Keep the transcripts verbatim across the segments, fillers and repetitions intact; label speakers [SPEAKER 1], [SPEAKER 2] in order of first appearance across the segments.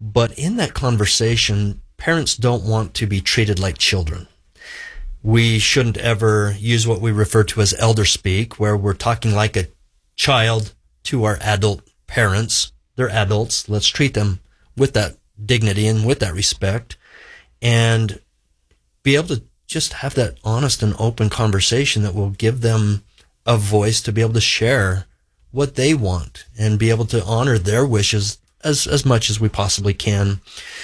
[SPEAKER 1] But in that conversation, parents don't want to be treated like children. We shouldn't ever use what we refer to as elder speak, where we're talking like a child to our adult parents. They're adults. Let's treat them with that dignity and with that respect, and be able to just have that honest and open conversation that will give them a voice to be able to share what they want and be able to honor their wishes as, as much as we possibly can.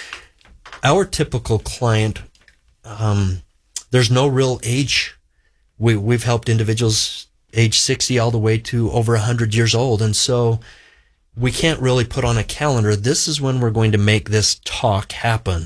[SPEAKER 1] Our typical client, um, there's no real age. We, we've helped individuals age sixty all the way to over one hundred years old. And so we can't really put on a calendar, this is when we're going to make this talk happen.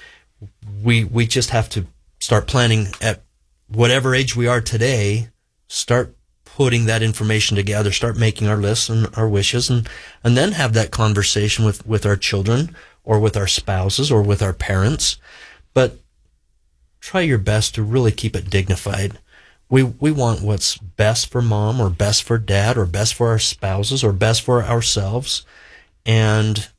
[SPEAKER 1] We, we just have to start planning at whatever age we are today, start putting that information together, start making our lists and our wishes, and, and then have that conversation with, with our children or with our spouses or with our parents. But try your best to really keep it dignified. We we want what's best for mom or best for dad or best for our spouses or best for ourselves. And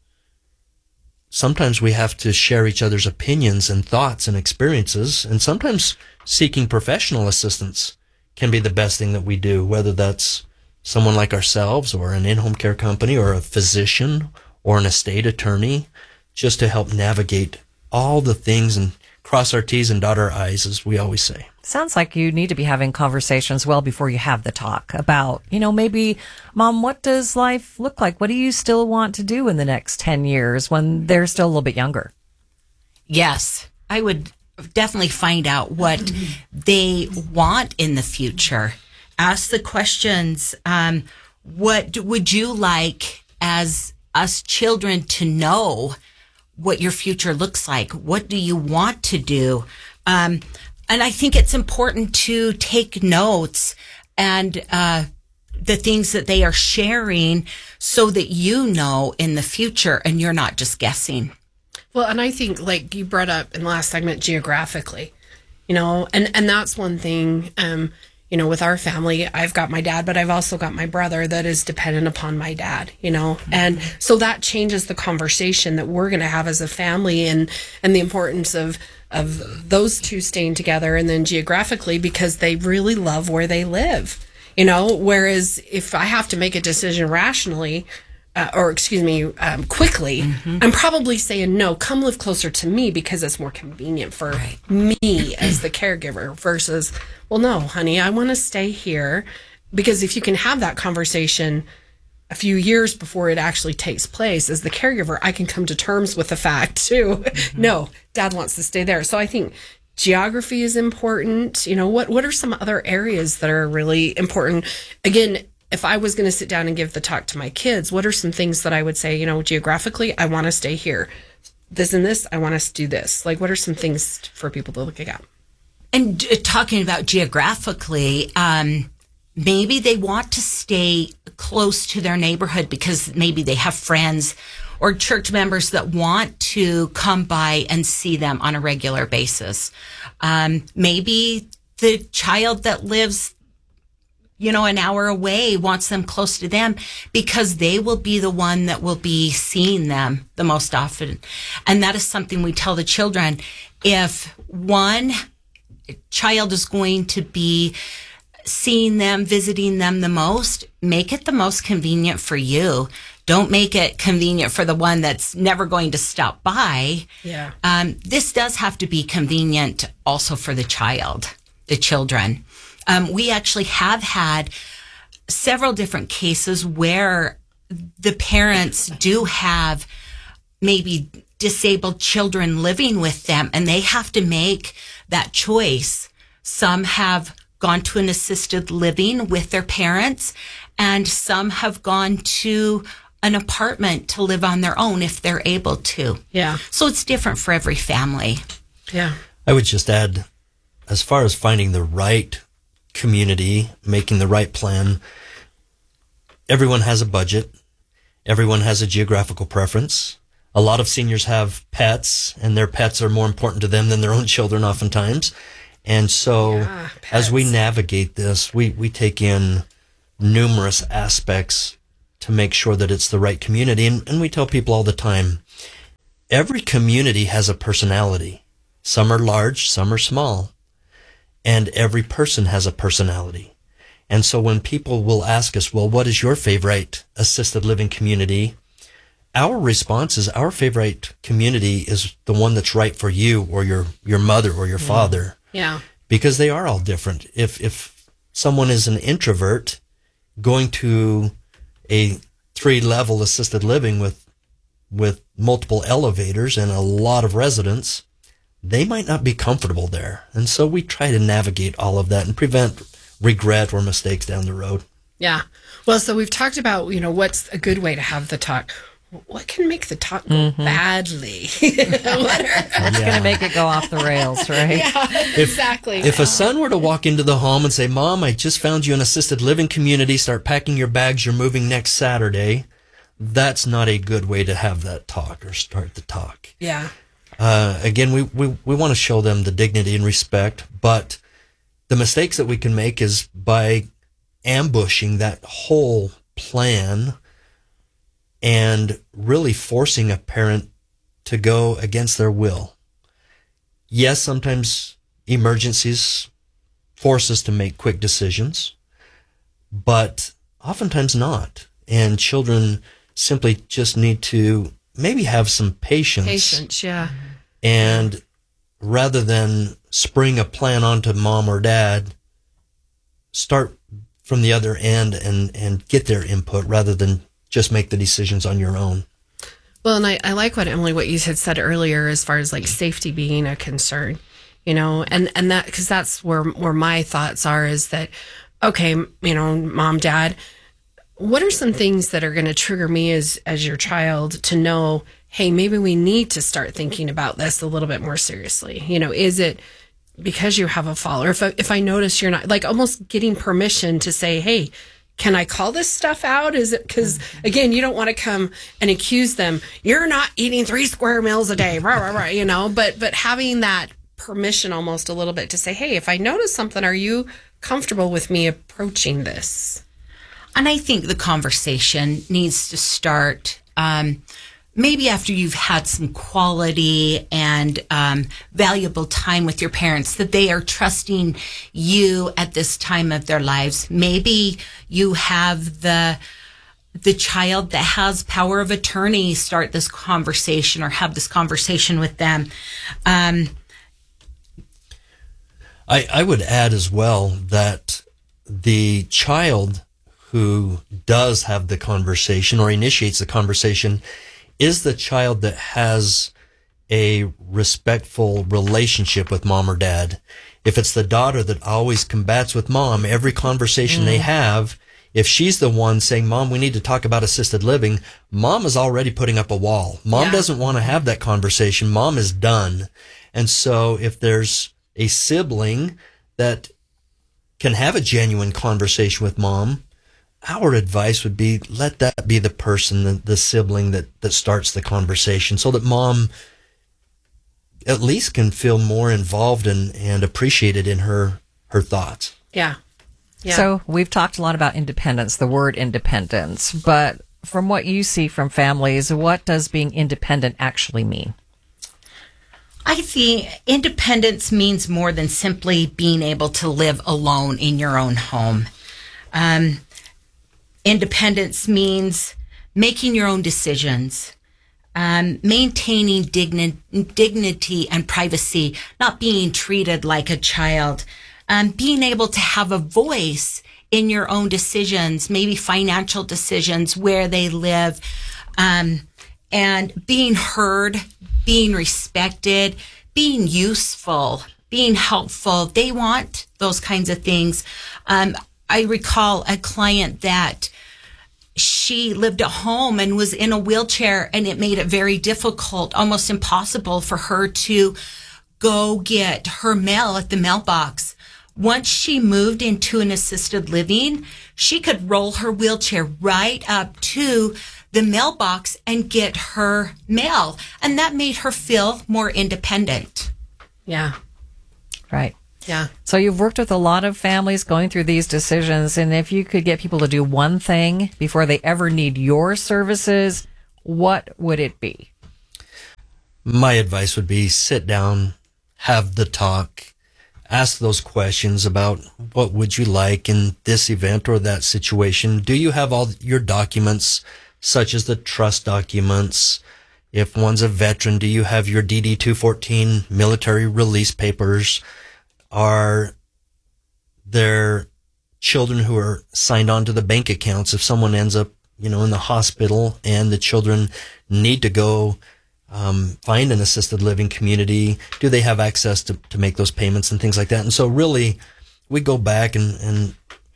[SPEAKER 1] sometimes we have to share each other's opinions and thoughts and experiences. And sometimes seeking professional assistance can be the best thing that we do, whether that's someone like ourselves or an in-home care company or a physician or an estate attorney, just to help navigate all the things and cross our T's and dot our I's, as we always say.
[SPEAKER 2] Sounds like you need to be having conversations well before you have the talk about, you know, maybe, Mom, what does life look like? What do you still want to do in the next ten years when they're still a little bit younger?
[SPEAKER 3] Yes, I would definitely find out what they want in the future. Ask the questions, um, what would you like as us children to know what your future looks like? What do you want to do? Um, and I think it's important to take notes and uh, the things that they are sharing so that you know in the future and you're not just guessing.
[SPEAKER 4] Well, and I think, like you brought up in the last segment, geographically, you know, and, and that's one thing, um, you know, with our family, I've got my dad, but I've also got my brother that is dependent upon my dad, you know, mm-hmm. and so that changes the conversation that we're going to have as a family, and, and the importance of, of those two staying together, and then geographically, because they really love where they live, you know, whereas if I have to make a decision rationally, Uh, or excuse me, um, quickly, mm-hmm. I'm probably saying, no, come live closer to me because it's more convenient for right. me as the caregiver versus, well, no, honey, I want to stay here. Because if you can have that conversation a few years before it actually takes place as the caregiver, I can come to terms with the fact too. Mm-hmm. No, dad wants to stay there. So I think geography is important. You know, what, what are some other areas that are really important? Again, if I was going to sit down and give the talk to my kids, what are some things that I would say, you know, geographically, I want to stay here. This and this, I want us to do this. Like, what are some things for people to look at?
[SPEAKER 3] And uh, talking about geographically, um, maybe they want to stay close to their neighborhood because maybe they have friends or church members that want to come by and see them on a regular basis. Um, maybe the child that lives you know, an hour away wants them close to them because they will be the one that will be seeing them the most often. And that is something we tell the children. If one child is going to be seeing them, visiting them the most, make it the most convenient for you. Don't make it convenient for the one that's never going to stop by.
[SPEAKER 4] Yeah.
[SPEAKER 3] Um, this does have to be convenient also for the child, the children. Um, we actually have had several different cases where the parents do have maybe disabled children living with them, and they have to make that choice. Some have gone to an assisted living with their parents, and some have gone to an apartment to live on their own if they're able to.
[SPEAKER 4] Yeah.
[SPEAKER 3] So it's different for every family.
[SPEAKER 4] Yeah.
[SPEAKER 1] I would just add, as far as finding the right community, making the right plan, everyone has a budget. Everyone has a geographical preference. A lot of seniors have pets, and their pets are more important to them than their own children oftentimes. And so yeah, as we navigate this, we, we take in numerous aspects to make sure that it's the right community. And, and we tell people all the time, every community has a personality. Some are large, some are small. And every person has a personality. And so when people will ask us, well, what is your favorite assisted living community? Our response is our favorite community is the one that's right for you or your, your mother or your father.
[SPEAKER 4] Yeah.
[SPEAKER 1] Because they are all different. If, if someone is an introvert going to a three level assisted living with, with multiple elevators and a lot of residents, they might not be comfortable there. And so we try to navigate all of that and prevent regret or mistakes down the road.
[SPEAKER 4] Yeah. Well, so we've talked about, you know, what's a good way to have the talk. What can make the talk go
[SPEAKER 2] Mm-hmm.
[SPEAKER 4] badly? What are-
[SPEAKER 2] That's going to make it go off the rails, right?
[SPEAKER 4] yeah, exactly.
[SPEAKER 1] If a son were to walk into the home and say, Mom, I just found you an assisted living community, start packing your bags, you're moving next Saturday, that's not a good way to have that talk or start the talk.
[SPEAKER 4] yeah.
[SPEAKER 1] Uh, again, we, we, we want to show them the dignity and respect, but the mistakes that we can make is by ambushing that whole plan and really forcing a parent to go against their will. Yes, sometimes emergencies force us to make quick decisions, but oftentimes not. And children simply just need to maybe have some patience.
[SPEAKER 4] Patience, yeah.
[SPEAKER 1] And rather than spring a plan onto mom or dad, start from the other end and, and get their input rather than just make the decisions on your own.
[SPEAKER 4] Well, and I, I like what Emily, what you had said earlier, as far as like safety being a concern, you know, and, and that, cause that's where, where my thoughts are is that, okay, you know, mom, dad, what are some things that are going to trigger me as, as your child to know, hey, maybe we need to start thinking about this a little bit more seriously. You know, is it because you have a fall, or if I, if I notice you're not, like almost getting permission to say, hey, can I call this stuff out? Is it because, again, you don't want to come and accuse them, you're not eating three square meals a day, rah, rah, rah, you know, but, but having that permission almost a little bit to say, hey, if I notice something, are you comfortable with me approaching this?
[SPEAKER 3] And I think the conversation needs to start um, maybe after you've had some quality and um, valuable time with your parents, that they are trusting you at this time of their lives. Maybe you have the the child that has power of attorney start this conversation or have this conversation with them. Um,
[SPEAKER 1] I, I would add as well that the child who does have the conversation or initiates the conversation is the child that has a respectful relationship with mom or dad. If it's the daughter that always combats with mom, every conversation mm. they have, if she's the one saying, Mom, we need to talk about assisted living, mom is already putting up a wall. Mom yeah. doesn't want to have that conversation. Mom is done. And so if there's a sibling that can have a genuine conversation with mom, our advice would be let that be the person, the, the sibling that, that starts the conversation so that mom at least can feel more involved and, and appreciated in her, her thoughts.
[SPEAKER 4] Yeah. yeah.
[SPEAKER 2] So we've talked a lot about independence, the word independence, but from what you see from families, what does being independent actually mean?
[SPEAKER 3] I think independence means more than simply being able to live alone in your own home. Um, Independence means making your own decisions, um, maintaining digni- dignity and privacy, not being treated like a child, um, being able to have a voice in your own decisions, maybe financial decisions, where they live, um, and being heard, being respected, being useful, being helpful. They want those kinds of things. Um, I recall a client that she lived at home and was in a wheelchair, and it made it very difficult, almost impossible for her to go get her mail at the mailbox. Once she moved into an assisted living, she could roll her wheelchair right up to the mailbox and get her mail. And that made her feel more independent.
[SPEAKER 4] Yeah.
[SPEAKER 2] Right.
[SPEAKER 4] Yeah.
[SPEAKER 2] So you've worked with a lot of families going through these decisions, and if you could get people to do one thing before they ever need your services, what would it be?
[SPEAKER 1] My advice would be sit down, have the talk, ask those questions about what would you like in this event or that situation. Do you have all your documents, such as the trust documents? If one's a veteran, do you have your D D two fourteen military release papers? Are there children who are signed on to the bank accounts? If someone ends up, you know, in the hospital and the children need to go um, find an assisted living community, do they have access to, to make those payments and things like that? And so really, we go back and, and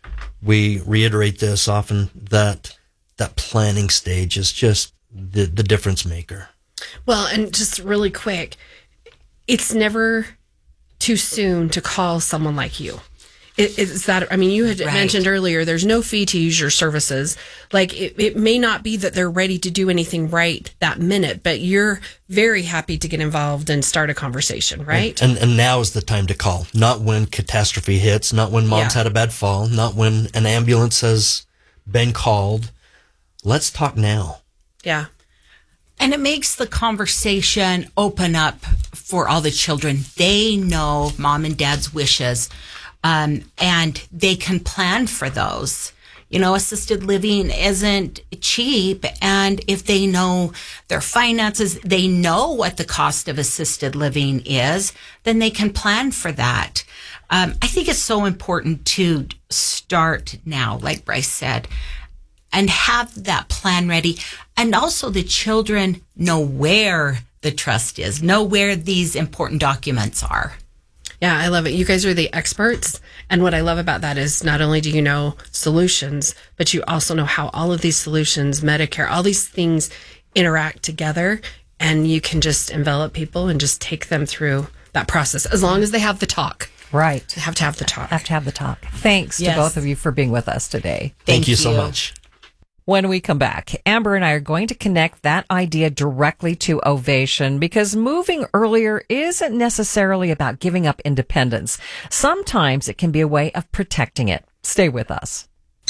[SPEAKER 1] we reiterate this often, that that planning stage is just the, the difference maker.
[SPEAKER 4] Well, and just really quick, it's never too soon to call someone like you. It, it's that, I mean, you had
[SPEAKER 3] Right.
[SPEAKER 4] mentioned earlier, there's no fee to use your services. Like, it, it may not be that they're ready to do anything right that minute, but you're very happy to get involved and start a conversation, right?
[SPEAKER 1] And and now is the time to call, not when catastrophe hits, not when mom's
[SPEAKER 4] Yeah.
[SPEAKER 1] had a bad fall, not when an ambulance has been called. Let's talk now.
[SPEAKER 4] Yeah.
[SPEAKER 3] And it makes the conversation open up for all the children. They know mom and dad's wishes, um, and they can plan for those. You know, assisted living isn't cheap. And if they know their finances, they know what the cost of assisted living is, then they can plan for that. Um, I think it's so important to start now, like Bryce said, and have that plan ready. And also the children know where the trust is, know where these important documents are.
[SPEAKER 4] Yeah, I love it. You guys are the experts. And what I love about that is not only do you know solutions, but you also know how all of these solutions, Medicare, all these things interact together. And you can just envelop people and just take them through that process as long as they have the talk.
[SPEAKER 2] Right.
[SPEAKER 4] They have to have the talk.
[SPEAKER 2] Have to have the talk. Thanks
[SPEAKER 3] Yes.
[SPEAKER 2] to both of you for being with us today.
[SPEAKER 1] Thank,
[SPEAKER 3] Thank
[SPEAKER 1] you so
[SPEAKER 3] you.
[SPEAKER 1] much.
[SPEAKER 2] When we come back, Amber and I are going to connect that idea directly to Ovation, because moving earlier isn't necessarily about giving up independence. Sometimes it can be a way of protecting it. Stay with us.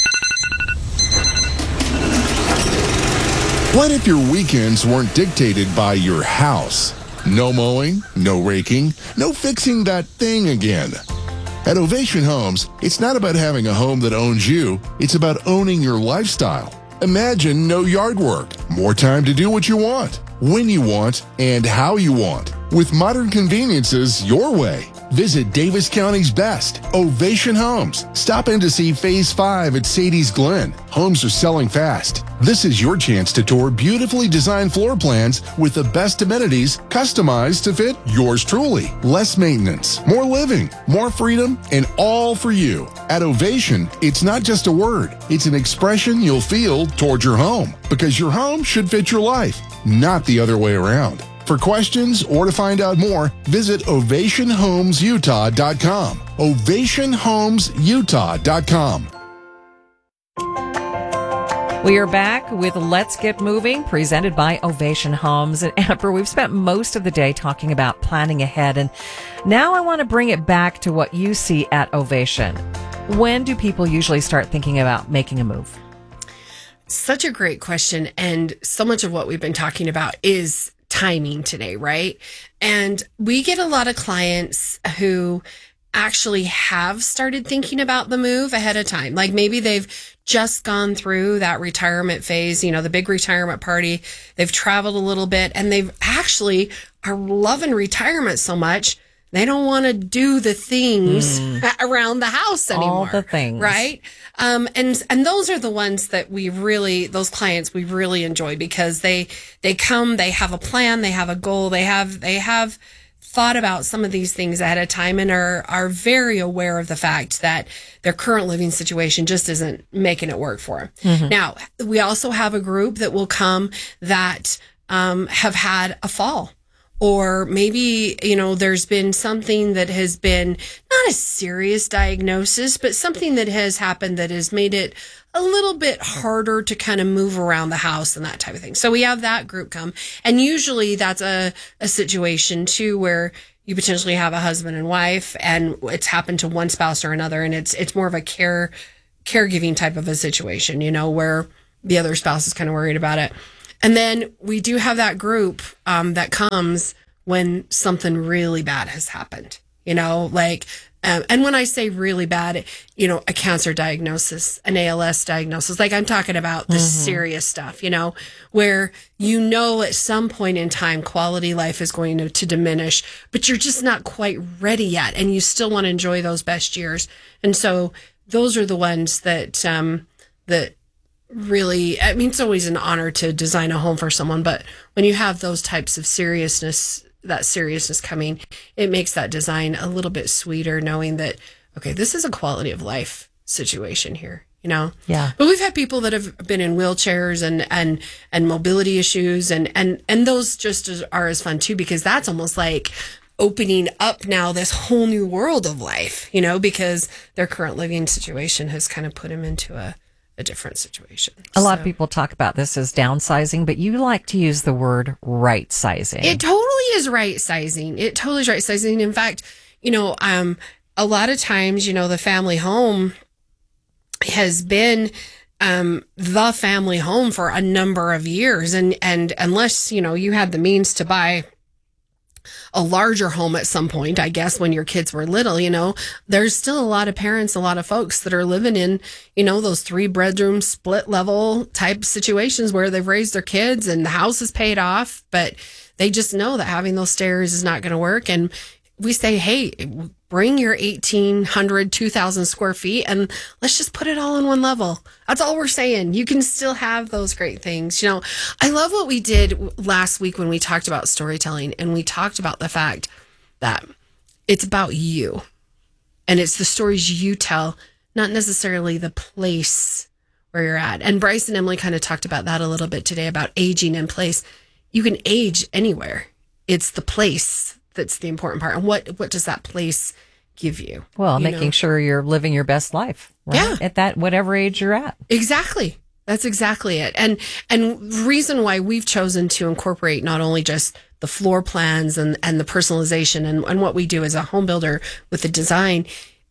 [SPEAKER 5] What if your weekends weren't dictated by your house? No mowing, no raking, no fixing that thing again. At Ovation Homes, it's not about having a home that owns you, it's about owning your lifestyle. Imagine no yard work, more time to do what you want, when you want, and how you want, with modern conveniences your way. Visit Davis County's best, Ovation Homes. Stop in to see Phase five at Sadie's Glen. Homes are selling fast. This is your chance to tour beautifully designed floor plans with the best amenities customized to fit yours truly. Less maintenance, more living, more freedom, and all for you. At Ovation, it's not just a word. It's an expression you'll feel toward your home, because your home should fit your life, not the other way around. For questions or to find out more, visit ovation homes utah dot com. ovation homes utah dot com.
[SPEAKER 2] We are back with Let's Get Moving, presented by Ovation Homes. And Amber, we've spent most of the day talking about planning ahead, and now I want to bring it back to what you see at Ovation. When do people usually start thinking about making a move?
[SPEAKER 4] Such a great question. And so much of what we've been talking about is timing today, right? And we get a lot of clients who actually have started thinking about the move ahead of time. Like maybe they've just gone through that retirement phase, you know, the big retirement party. They've traveled a little bit and they've actually are loving retirement so much. They don't want to do the things mm. around the house anymore.
[SPEAKER 2] All the things.
[SPEAKER 4] Right? Um, and, and those are the ones that we really, those clients we really enjoy, because they, they come, they have a plan, they have a goal, they have, they have thought about some of these things ahead of time and are, are very aware of the fact that their current living situation just isn't making it work for them. Mm-hmm. Now, we also have a group that will come that, um, have had a fall. Or maybe, you know, there's been something that has been not a serious diagnosis, but something that has happened that has made it a little bit harder to kind of move around the house and that type of thing. So we have that group come. And usually that's a, a situation too, where you potentially have a husband and wife and it's happened to one spouse or another. And it's, it's more of a care, caregiving type of a situation, you know, where the other spouse is kind of worried about it. And then we do have that group um, that comes when something really bad has happened, you know, like, um, and when I say really bad, you know, a cancer diagnosis, an A L S diagnosis, like I'm talking about the mm-hmm. serious stuff, you know, where you know at some point in time, quality life is going to, to diminish, but you're just not quite ready yet. And you still want to enjoy those best years. And so those are the ones that, um, that, really, I mean, it's always an honor to design a home for someone, but when you have those types of seriousness, that seriousness coming, it makes that design a little bit sweeter, knowing that, okay, this is a quality of life situation here, you know?
[SPEAKER 2] Yeah.
[SPEAKER 4] But we've had people that have been in wheelchairs and, and, and mobility issues, and, and, and those just as, are as fun too, because that's almost like opening up now this whole new world of life, you know, because their current living situation has kind of put them into a, a different situation.
[SPEAKER 2] A lot so. of people talk about this as downsizing, but you like to use the word right sizing.
[SPEAKER 4] It totally is right sizing. It totally is right sizing. In fact, you know, um, a lot of times, you know, the family home has been um, the family home for a number of years. And, and unless, you know, you had the means to buy a larger home at some point, I guess, when your kids were little, you know, there's still a lot of parents, a lot of folks that are living in, you know, those three bedroom split level type situations where they've raised their kids and the house is paid off, but they just know that having those stairs is not going to work. And we say, hey, bring your eighteen hundred, two thousand square feet and let's just put it all on one level. That's all we're saying. You can still have those great things. You know, I love what we did last week when we talked about storytelling, and we talked about the fact that it's about you and it's the stories you tell, not necessarily the place where you're at. And Bryce and Emily kind of talked about that a little bit today, about aging in place. You can age anywhere. It's the place that's the important part. And what, what does that place give you?
[SPEAKER 2] Well,
[SPEAKER 4] you
[SPEAKER 2] making
[SPEAKER 4] know?
[SPEAKER 2] sure you're living your best life, right?
[SPEAKER 4] Yeah.
[SPEAKER 2] At that, whatever age you're at.
[SPEAKER 4] Exactly. That's exactly it. And, and reason why we've chosen to incorporate not only just the floor plans and, and the personalization and, and what we do as a home builder with the design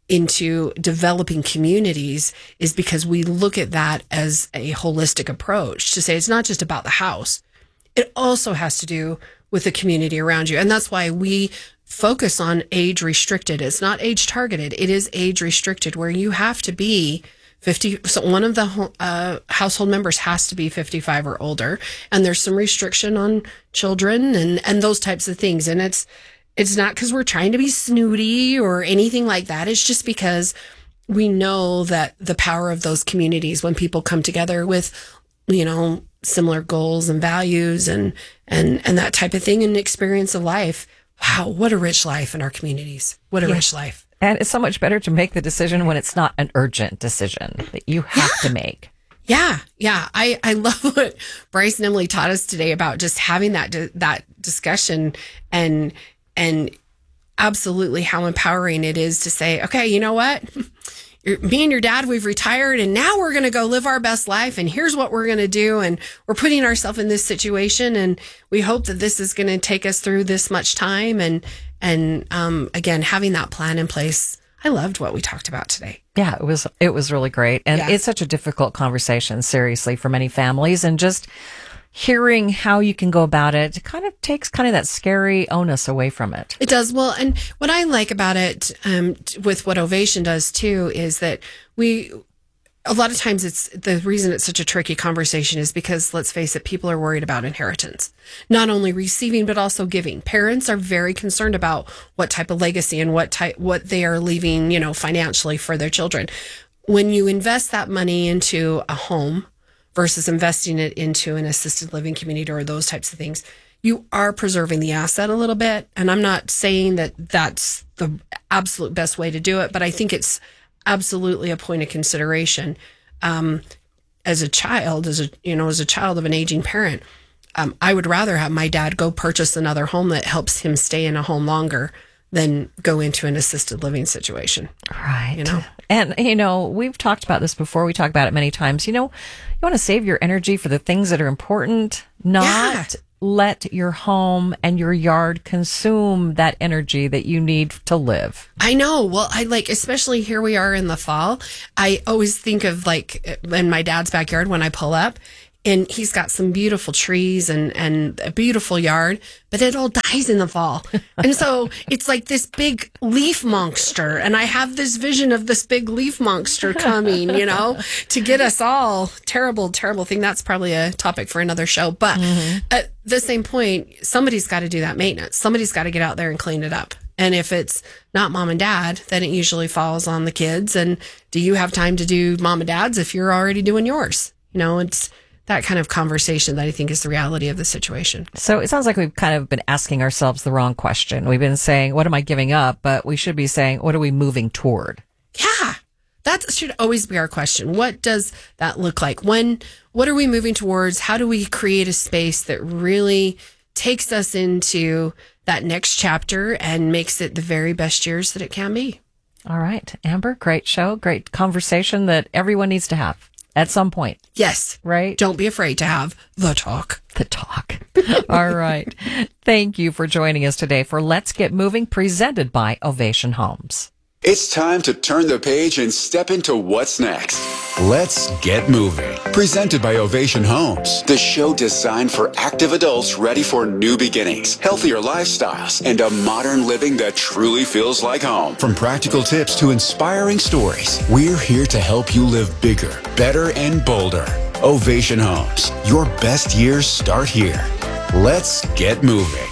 [SPEAKER 4] into developing communities is because we look at that as a holistic approach to say it's not just about the house. It also has to do with the community around you. And that's why we focus on age restricted. It's not age targeted. It is age restricted, where you have to be fifty. So one of the uh, household members has to be fifty-five or older. And there's some restriction on children and, and those types of things. And it's, it's not because we're trying to be snooty or anything like that. It's just because we know that the power of those communities, when people come together with, you know, similar goals and values and, and, and that type of thing, and experience of life. Wow, what a rich life in our communities. What a
[SPEAKER 2] yeah.
[SPEAKER 4] rich life.
[SPEAKER 2] And it's so much better to make the decision when it's not an urgent decision that you have
[SPEAKER 4] yeah.
[SPEAKER 2] to make.
[SPEAKER 4] Yeah. Yeah. I, I love what Bryce and Emily taught us today about just having that, that discussion, and, and absolutely how empowering it is to say, okay, you know what? Me and your dad, we've retired, and now we're going to go live our best life. And here's what we're going to do. And we're putting ourselves in this situation. And we hope that this is going to take us through this much time. And, and, um, again, having that plan in place. I loved what we talked about today.
[SPEAKER 2] Yeah, it was, it was really great. And
[SPEAKER 4] yeah.
[SPEAKER 2] it's such a difficult conversation, seriously, for many families. And just hearing how you can go about it, it kind of takes kind of that scary onus away from it.
[SPEAKER 4] It does. Well, and what I like about it, um, with what Ovation does too, is that we, a lot of times it's the reason it's such a tricky conversation is because, let's face it, people are worried about inheritance, not only receiving, but also giving. Parents are very concerned about what type of legacy and what type, what they are leaving, you know, financially for their children. When you invest that money into a home versus investing it into an assisted living community or those types of things, you are preserving the asset a little bit. And I'm not saying that that's the absolute best way to do it, but I think it's absolutely a point of consideration. Um, as a child, as a, you know, as a child of an aging parent, um, I would rather have my dad go purchase another home that helps him stay in a home longer than go into an assisted living situation.
[SPEAKER 2] Right.
[SPEAKER 4] You know?
[SPEAKER 2] And, you know, we've talked about this before. We talk about it many times. You know, you want to save your energy for the things that are important, not
[SPEAKER 4] Yeah.
[SPEAKER 2] let your home and your yard consume that energy that you need to live.
[SPEAKER 4] I know. Well, I like, especially here we are in the fall. I always think of like in my dad's backyard when I pull up, and he's got some beautiful trees and, and a beautiful yard, but it all dies in the fall. And so it's like this big leaf monster. And I have this vision of this big leaf monster coming, you know, to get us all. Terrible, terrible thing. That's probably a topic for another show. But mm-hmm. at the same point, somebody's got to do that maintenance. Somebody's got to get out there and clean it up. And if it's not mom and dad, then it usually falls on the kids. And do you have time to do mom and dad's if you're already doing yours? You know, it's that kind of conversation that I think is the reality of the situation.
[SPEAKER 2] So it sounds like we've kind of been asking ourselves the wrong question. We've been saying, what am I giving up? But we should be saying, what are we moving toward?
[SPEAKER 4] Yeah, that should always be our question. What does that look like? When, what are we moving towards? How do we create a space that really takes us into that next chapter and makes it the very best years that it can be?
[SPEAKER 2] All right. Amber, great show, great conversation that everyone needs to have at some point.
[SPEAKER 4] Yes.
[SPEAKER 2] Right?
[SPEAKER 4] Don't be afraid to have the talk.
[SPEAKER 2] The talk. All right. Thank you for joining us today for Let's Get Moving, presented by Ovation Homes.
[SPEAKER 6] It's time to turn the page and step into what's next. Let's Get Moving. Presented by Ovation Homes, the show designed for active adults ready for new beginnings, healthier lifestyles, and a modern living that truly feels like home. From practical tips to inspiring stories, we're here to help you live bigger, better, and bolder. Ovation Homes, your best years start here. Let's get moving.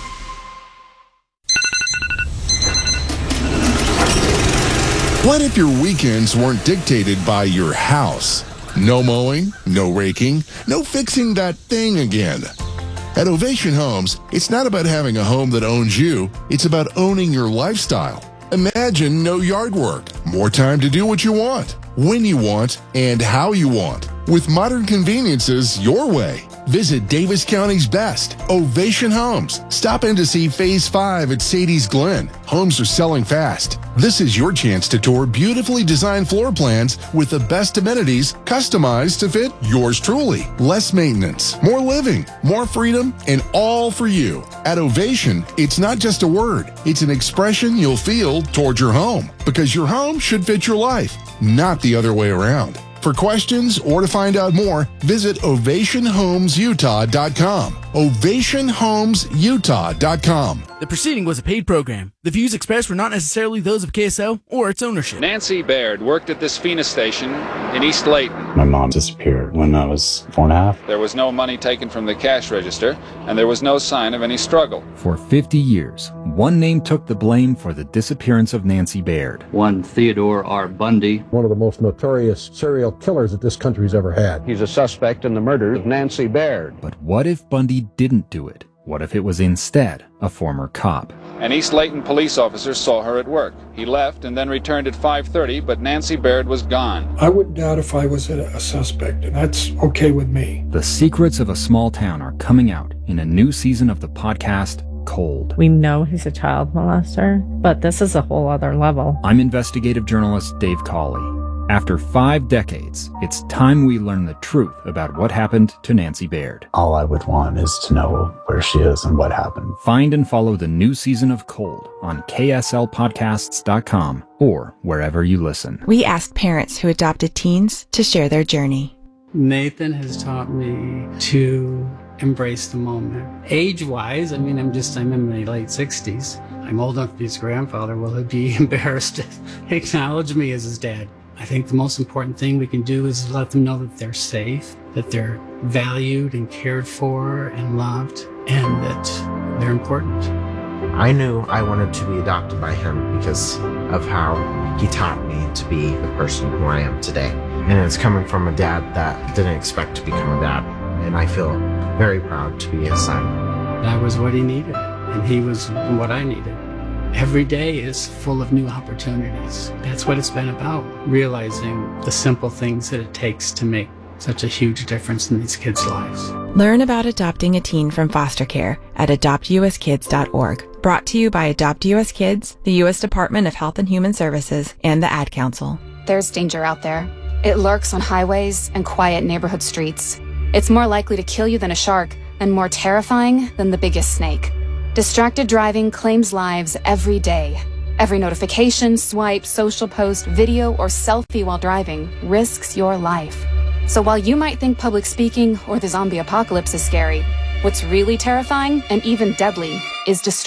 [SPEAKER 5] What if your weekends weren't dictated by your house? No mowing, no raking, no fixing that thing again. At Ovation Homes, it's not about having a home that owns you, it's about owning your lifestyle. Imagine no yard work, more time to do what you want, when you want, and how you want, with modern conveniences your way. Visit Davis County's best, Ovation Homes. Stop in to see Phase five at Sadie's Glen. Homes are selling fast. This is your chance to tour beautifully designed floor plans with the best amenities customized to fit yours truly. Less maintenance, more living, more freedom, and all for you. At Ovation, it's not just a word. It's an expression you'll feel toward your home, because your home should fit your life, not the other way around. For questions or to find out more, visit ovation homes utah dot com. ovation homes utah dot com.
[SPEAKER 7] The proceeding was a paid program. The views expressed were not necessarily those of K S O or its ownership.
[SPEAKER 8] Nancy Baird worked at this Phoenix station in East Layton.
[SPEAKER 9] My mom disappeared when I was four and a half.
[SPEAKER 8] There was no money taken from the cash register, and there was no sign of any struggle.
[SPEAKER 10] For fifty years, one name took the blame for the disappearance of Nancy Baird.
[SPEAKER 11] One Theodore R. Bundy.
[SPEAKER 12] One of the most notorious serial killers that this country's ever had.
[SPEAKER 13] He's a suspect in the murder of Nancy Baird.
[SPEAKER 10] But what if Bundy didn't do it? What if it was instead a former cop?
[SPEAKER 8] An East Layton police officer saw her at work. He left and then returned at five thirty, but Nancy Baird was gone.
[SPEAKER 12] I wouldn't doubt if I was a, a suspect, and that's okay with me.
[SPEAKER 10] The secrets of a small town are coming out in a new season of the podcast, Cold.
[SPEAKER 14] We know he's a child molester, but this is a whole other level.
[SPEAKER 10] I'm investigative journalist Dave Cawley. After five decades, it's time we learn the truth about what happened to Nancy Baird.
[SPEAKER 9] All I would want is to know where she is and what happened.
[SPEAKER 10] Find and follow the new season of Cold on K S L podcasts dot com or wherever you listen.
[SPEAKER 15] We asked parents who adopted teens to share their journey.
[SPEAKER 16] Nathan has taught me to embrace the moment. Age-wise, I mean, I'm just, I'm in my late sixties. I'm old enough to be his grandfather. Will he be embarrassed to acknowledge me as his dad? I think the most important thing we can do is let them know that they're safe, that they're valued and cared for and loved, and that they're important.
[SPEAKER 17] I knew I wanted to be adopted by him because of how he taught me to be the person who I am today. And it's coming from a dad that didn't expect to become a dad. And I feel very proud to be his son.
[SPEAKER 16] That was what he needed, and he was what I needed. Every day is full of new opportunities. That's what it's been about, realizing the simple things that it takes to make such a huge difference in these kids' lives.
[SPEAKER 15] Learn about adopting a teen from foster care at adopt u s kids dot org. Brought to you by Adopt U S Kids, the U S Department of Health and Human Services, and the Ad Council.
[SPEAKER 18] There's danger out there. It lurks on highways and quiet neighborhood streets. It's more likely to kill you than a shark, and more terrifying than the biggest snake. Distracted driving claims lives every day. Every notification, swipe, social post, video, or selfie while driving risks your life. So while you might think public speaking or the zombie apocalypse is scary, what's really terrifying and even deadly is distress.